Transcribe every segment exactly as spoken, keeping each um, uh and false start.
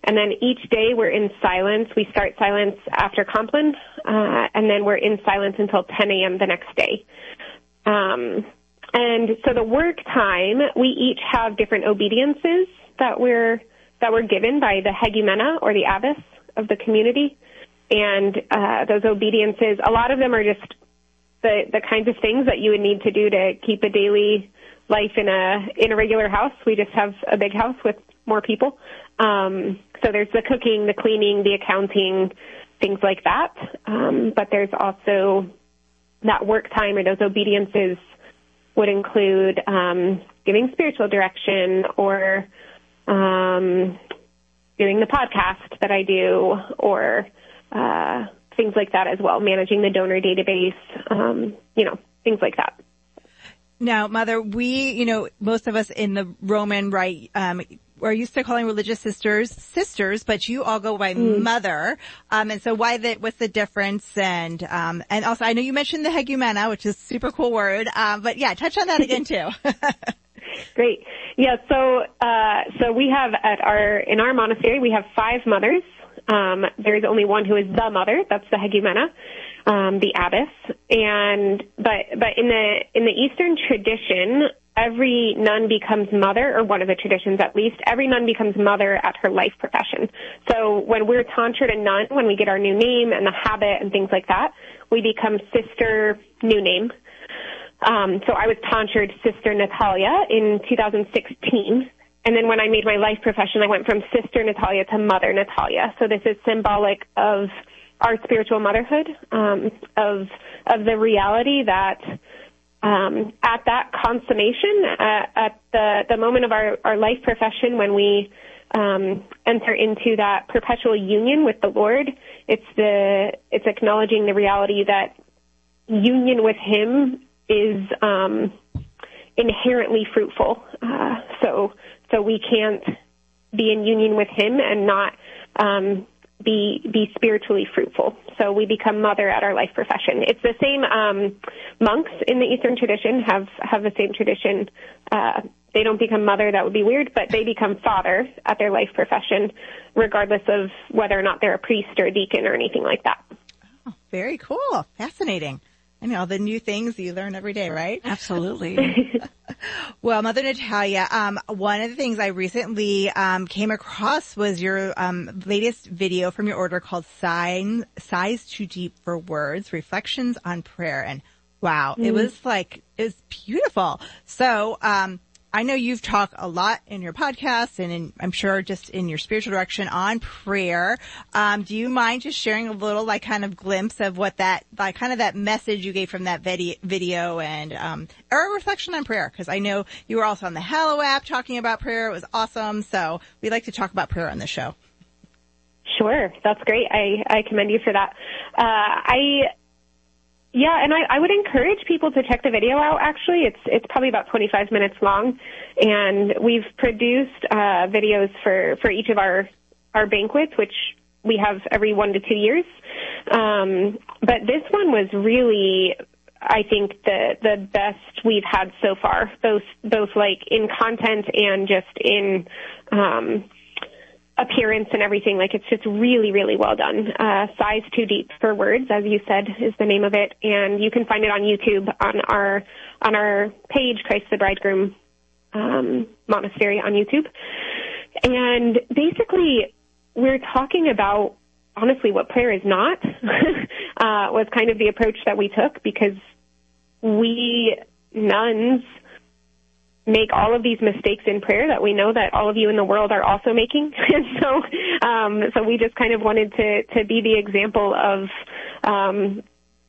And then each day we're in silence. We start silence after Compline, uh, and then we're in silence until ten a.m. the next day. Um, and so the work time, we each have different obediences that we're that we're given by the Hegumena, or the abbess of the community. And uh, those obediences, a lot of them are just the, the kinds of things that you would need to do to keep a daily life in a in a regular house. We just have a big house with more people. Um, so there's the cooking, the cleaning, the accounting, things like that. Um, but there's also that work time, or those obediences would include um, giving spiritual direction, or um, doing the podcast that I do, or uh, things like that as well, managing the donor database, um, you know, things like that. Now, Mother, we, you know, most of us in the Roman Rite, um, we're used to calling religious sisters sisters, but you all go by mm. Mother. Um, and so why the, what's the difference? And, um, and also I know you mentioned the Hegumena, which is a super cool word. Um, but yeah, touch on that again too. Great. Yeah. So, uh, so we have at our, in our monastery, we have five mothers. Um, there's only one who is the mother. That's the Hegumena, um, the abbess. And, but, but in the, in the Eastern tradition, every nun becomes mother, or one of the traditions at least, every nun becomes mother at her life profession. So when we're tantred a nun, when we get our new name and the habit and things like that, we become Sister New Name. Um, so I was tantred Sister Natalia in two thousand sixteen. And then when I made my life profession, I went from Sister Natalia to Mother Natalia. So this is symbolic of our spiritual motherhood, um, of of the reality that um, at that consummation, uh, at the, the moment of our, our life profession, when we um, enter into that perpetual union with the Lord, it's the it's acknowledging the reality that union with Him is um, inherently fruitful. Uh, so. So we can't be in union with Him and not um, be be spiritually fruitful. So we become mother at our life profession. It's the same. Um, monks in the Eastern tradition have have the same tradition. Uh, they don't become mother. That would be weird, but they become father at their life profession, regardless of whether or not they're a priest or a deacon or anything like that. Oh, very cool, fascinating. I know, all the new things you learn every day, right? Absolutely. Well, Mother Natalia, um, one of the things I recently um, came across was your um, latest video from your order called Sign, Sighs Too Deep for Words, Reflections on Prayer. And wow, mm. it was like, it was beautiful. So um, I know you've talked a lot in your podcast and in, I'm sure just in your spiritual direction on prayer. Um, do you mind just sharing a little like kind of glimpse of what that, like kind of that message you gave from that video, video and, um, or a reflection on prayer? Cause I know you were also on the Hallow app talking about prayer. It was awesome. So we like to talk about prayer on the show. Sure. That's great. I, I commend you for that. Uh, I, Yeah, and I, I would encourage people to check the video out, actually. It's it's probably about twenty-five minutes long, and we've produced uh, videos for, for each of our, our banquets, which we have every one to two years. Um, but this one was really, I think, the the best we've had so far, both, both like in content and just in um appearance and everything. Like, it's just really, really well done. Uh, Sighs Too Deep for Words, as you said, is the name of it. And you can find it on YouTube on our, on our page, Christ the Bridegroom, um, Monastery on YouTube. And basically, we're talking about, honestly, what prayer is not, uh, was kind of the approach that we took, because we nuns make all of these mistakes in prayer that we know that all of you in the world are also making. And so, um, so we just kind of wanted to, to be the example of, um,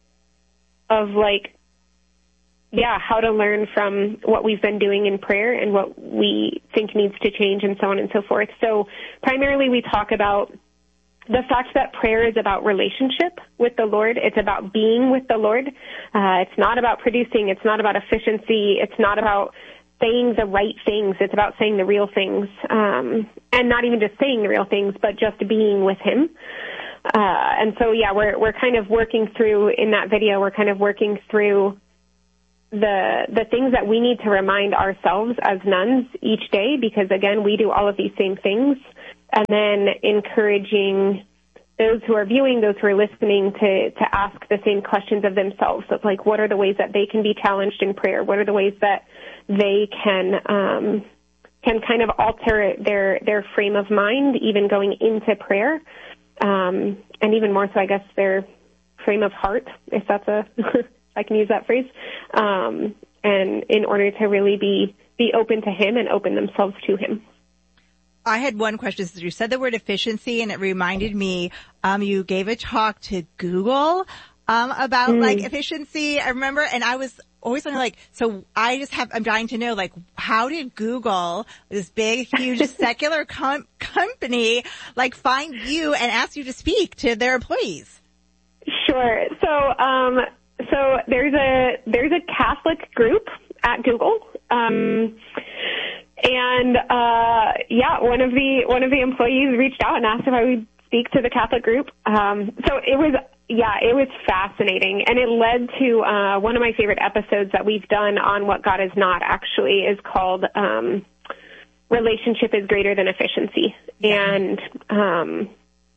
of like, yeah, how to learn from what we've been doing in prayer and what we think needs to change and so on and so forth. So primarily we talk about the fact that prayer is about relationship with the Lord. It's about being with the Lord. Uh, it's not about producing. It's not about efficiency. It's not about saying the right things. It's about saying the real things, um, and not even just saying the real things, but just being with Him. Uh, and so, yeah, we're we're kind of working through in that video. We're kind of working through the the things that we need to remind ourselves as nuns each day, because again, we do all of these same things, and then encouraging those who are viewing, those who are listening, to, to ask the same questions of themselves. So, like, what are the ways that they can be challenged in prayer? What are the ways that they can um, can kind of alter their their frame of mind, even going into prayer, um, and even more so, I guess, their frame of heart, if that's a, if I can use that phrase, um, and in order to really be be open to Him and open themselves to Him. I had one question. So you said the word efficiency, and it reminded me, um, you gave a talk to Google, um, about mm. like efficiency. I remember, and I was always wondering, like, so I just have, I'm dying to know, like, how did Google, this big, huge secular com- company, like, find you and ask you to speak to their employees? Sure. So, um, so there's a, there's a Catholic group at Google, um, And, uh, yeah, one of the, one of the employees reached out and asked if I would speak to the Catholic group. Um, so it was, yeah, it was fascinating. And it led to, uh, one of my favorite episodes that we've done on What God Is Not, actually, is called, um, Relationship is Greater Than Efficiency. And, um,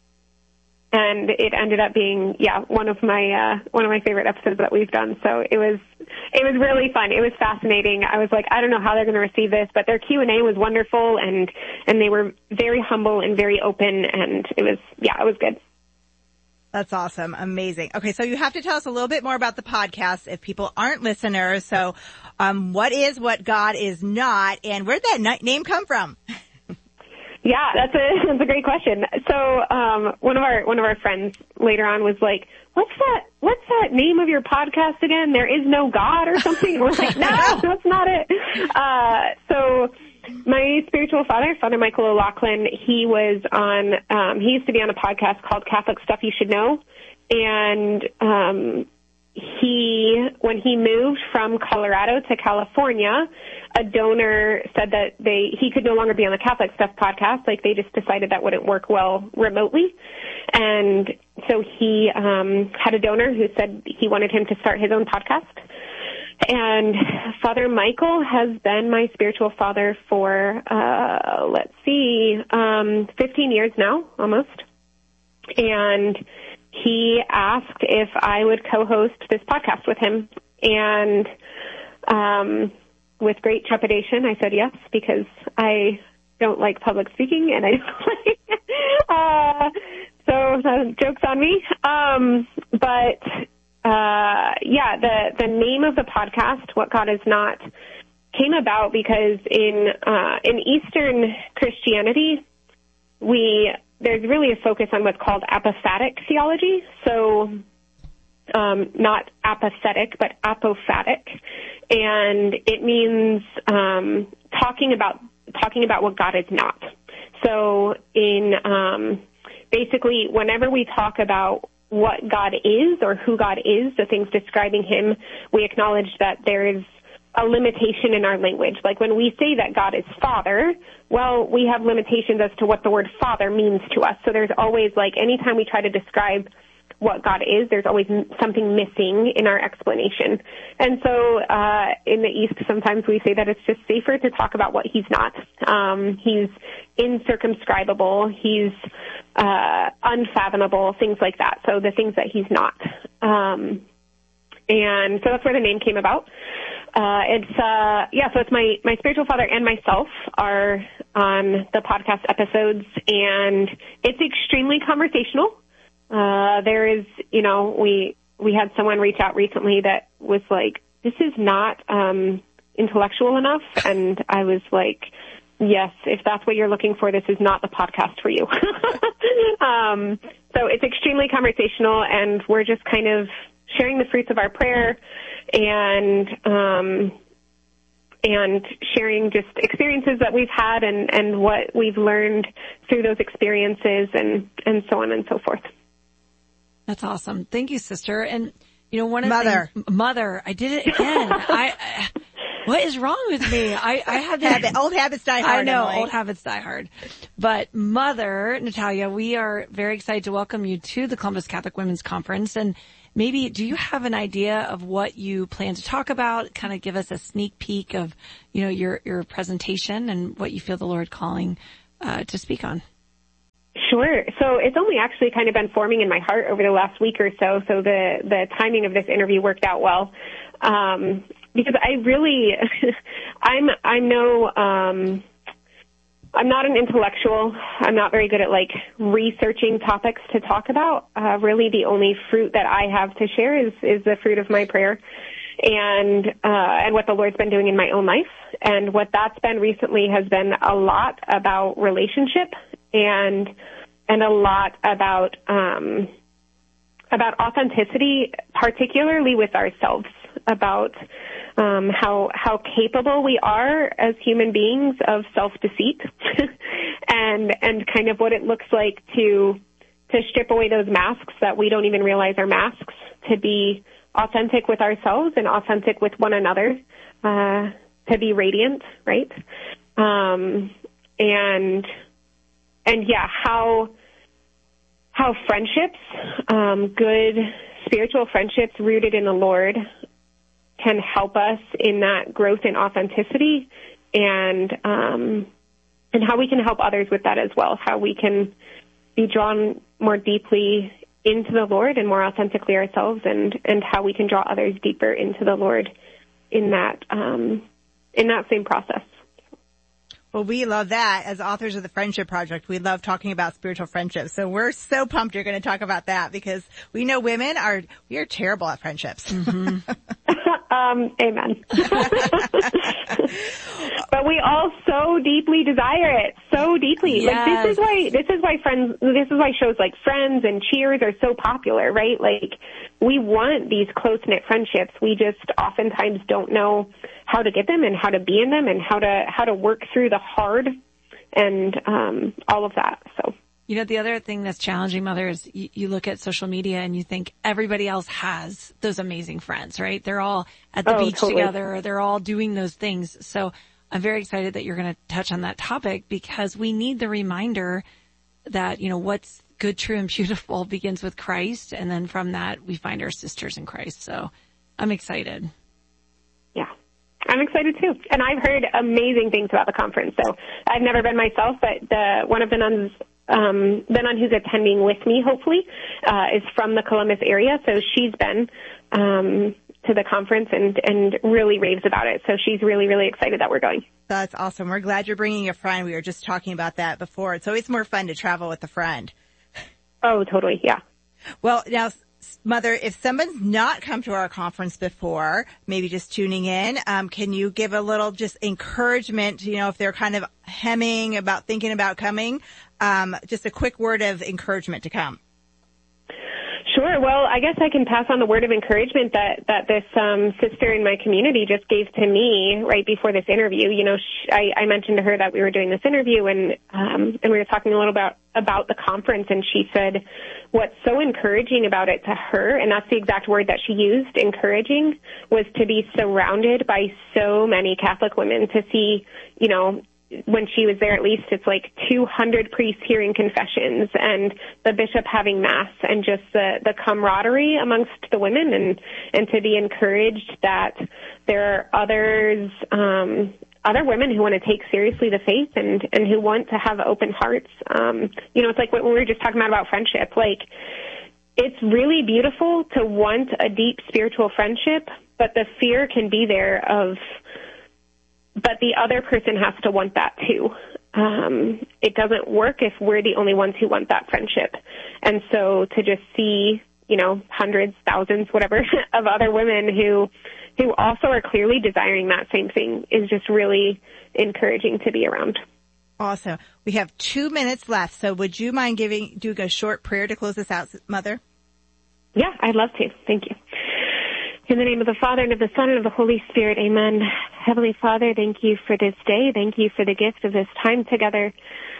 and it ended up being, yeah, one of my, uh, one of my favorite episodes that we've done. So it was, it was really fun. It was fascinating. I was like, I don't know how they're going to receive this, but their Q and A was wonderful, and, and they were very humble and very open, and it was, yeah, it was good. That's awesome. Amazing. Okay. So you have to tell us a little bit more about the podcast if people aren't listeners. So, um, what is What God Is Not, and where'd that name come from? Yeah, that's a that's a great question. So um, one of our one of our friends later on was like, "What's that? What's that name of your podcast again? There is no God or something?" And we're like, "No, that's not it." Uh, so my spiritual father, Father Michael O'Loughlin, he was on. Um, he used to be on a podcast called Catholic Stuff You Should Know, and um, he when he moved from Colorado to California, a donor said that they he could no longer be on the Catholic Stuff podcast. Like, they just decided that wouldn't work well remotely. And so he um, had a donor who said he wanted him to start his own podcast. And Father Michael has been my spiritual father for, uh, let's see, um, fifteen years now, almost. And he asked if I would co-host this podcast with him. And um with great trepidation, I said yes, because I don't like public speaking, and I don't like, uh, so uh, joke's on me. Um, but, uh, yeah, the, the name of the podcast, What God Is Not, came about because in, uh, in Eastern Christianity, we, there's really a focus on what's called apophatic theology. So, Um, not apathetic, but apophatic, and it means um, talking about talking about what God is not. So, in um, basically, whenever we talk about what God is or who God is, the things describing Him, we acknowledge that there is a limitation in our language. Like, when we say that God is Father, well, we have limitations as to what the word Father means to us. So there's always, like, anytime we try to describe what God is, there's always something missing in our explanation. And so uh, in the East, sometimes we say that it's just safer to talk about what He's not. Um, he's incircumscribable. He's uh, unfathomable, things like that. So the things that He's not. Um, and so that's where the name came about. Uh, it's, uh, yeah, so it's my, my spiritual father and myself are on the podcast episodes, and it's extremely conversational. Uh, there is, you know, we, we had someone reach out recently that was like, this is not, um, intellectual enough. And I was like, yes, if that's what you're looking for, this is not the podcast for you. um, so it's extremely conversational, and we're just kind of sharing the fruits of our prayer and, um, and sharing just experiences that we've had and, and what we've learned through those experiences, and, and so on and so forth. That's awesome. Thank you, sister. And, you know, one of Mother. the things, Mother, I did it again. I, I, what is wrong with me? I, I have this, Habit, old habits die hard. I know, Emily. old habits die hard. But Mother, Natalia, we are very excited to welcome you to the Columbus Catholic Women's Conference. And maybe, do you have an idea of what you plan to talk about? Kind of give us a sneak peek of, you know, your, your presentation and what you feel the Lord calling, uh, to speak on. Sure. So it's only actually kind of been forming in my heart over the last week or so. So the, the timing of this interview worked out well. Um, because I really, I'm, I'm no, um, I'm not an intellectual. I'm not very good at like researching topics to talk about. Uh, really the only fruit that I have to share is, is the fruit of my prayer and, uh, and what the Lord's been doing in my own life. And what that's been recently has been a lot about relationship and, and a lot about, um, about authenticity, particularly with ourselves, about, um, how, how capable we are as human beings of self-deceit and, and kind of what it looks like to, to strip away those masks that we don't even realize are masks, to be authentic with ourselves and authentic with one another, uh, to be radiant, right? Um, and, and yeah, how, how friendships, um, good spiritual friendships rooted in the Lord can help us in that growth in authenticity and, um, and how we can help others with that as well, how we can be drawn more deeply into the Lord and more authentically ourselves, and, and how we can draw others deeper into the Lord in that, um, in that same process. Well, we love that. As authors of the Friendship Project, we love talking about spiritual friendships. So we're so pumped you're going to talk about that, because we know women are, we are terrible at friendships. Mm-hmm. um, amen. But we all so deeply desire it, so deeply. Yes. Like this is why, this is why friends, this is why shows like Friends and Cheers are so popular, right? Like we want these close-knit friendships. We just oftentimes don't know how to get them and how to be in them and how to, how to work through the hard and, um, all of that. So. You know, the other thing that's challenging, Mother, is you, you look at social media and you think everybody else has those amazing friends, right? They're all at the oh, beach totally. together, or they're all doing those things. So I'm very excited that you're going to touch on that topic, because we need the reminder that, you know, what's good, true, and beautiful begins with Christ. And then from that, we find our sisters in Christ. So I'm excited. Yeah. I'm excited too. And I've heard amazing things about the conference. So I've never been myself, but the, one of the nuns, um, the nun who's attending with me, hopefully, uh, is from the Columbus area. So she's been, um, to the conference and, and really raves about it. So she's really, really excited that we're going. That's awesome. We're glad you're bringing a friend. We were just talking about that before. It's always more fun to travel with a friend. Oh, totally. Yeah. Well, now, Mother, if someone's not come to our conference before, maybe just tuning in, um, can you give a little just encouragement, you know, if they're kind of hemming about thinking about coming, um, just a quick word of encouragement to come? Sure. Well, I guess I can pass on the word of encouragement that, that this um, sister in my community just gave to me right before this interview. You know, she, I, I mentioned to her that we were doing this interview, and um, and we were talking a little about about the conference, and she said what's so encouraging about it to her, and that's the exact word that she used, encouraging, was to be surrounded by so many Catholic women, to see, you know, when she was there, at least it's like two hundred priests hearing confessions and the bishop having mass, and just the, the camaraderie amongst the women, and, and to be encouraged that there are others, um, other women who want to take seriously the faith and, and who want to have open hearts. Um, you know, it's like what we were just talking about, about friendship. Like, it's really beautiful to want a deep spiritual friendship, but the fear can be there of, but the other person has to want that too. Um, it doesn't work if we're the only ones who want that friendship. And so to just see, you know, hundreds, thousands, whatever, of other women who, who also are clearly desiring that same thing is just really encouraging to be around. Awesome. We have two minutes left. So would you mind giving, doing a short prayer to close this out, Mother? Yeah, I'd love to. Thank you. In the name of the Father, and of the Son, and of the Holy Spirit, amen. Heavenly Father, thank you for this day. Thank you for the gift of this time together.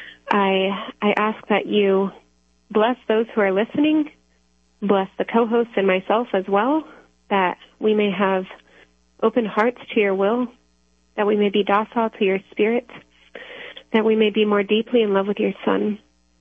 I I ask that you bless those who are listening, bless the co-hosts and myself as well, that we may have open hearts to your will, that we may be docile to your Spirit, that we may be more deeply in love with your Son.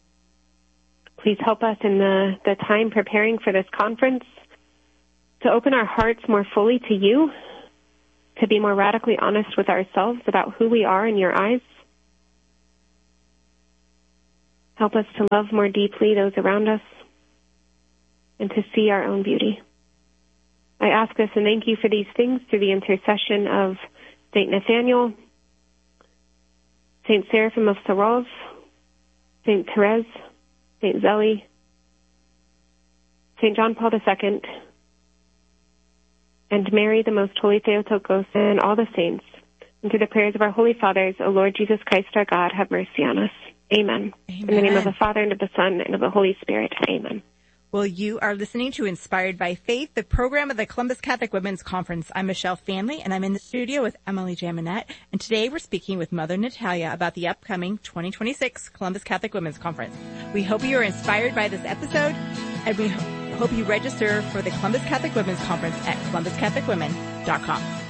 Please help us in the, the time preparing for this conference, to open our hearts more fully to you, to be more radically honest with ourselves about who we are in your eyes. Help us to love more deeply those around us and to see our own beauty. I ask this and thank you for these things through the intercession of Saint Nathaniel, Saint Seraphim of Sarov, Saint Therese, Saint Zélie, Saint John Paul the Second, and Mary, the Most Holy Theotokos, and all the saints. And through the prayers of our Holy Fathers, O Lord Jesus Christ, our God, have mercy on us. Amen. Amen. In the name of the Father, and of the Son, and of the Holy Spirit. Amen. Well, you are listening to Inspired by Faith, the program of the Columbus Catholic Women's Conference. I'm Michelle Fanley, and I'm in the studio with Emily Jaminet. And today we're speaking with Mother Natalia about the upcoming twenty twenty-six Columbus Catholic Women's Conference. We hope you are inspired by this episode, and we hope you register for the Columbus Catholic Women's Conference at columbus catholic women dot com.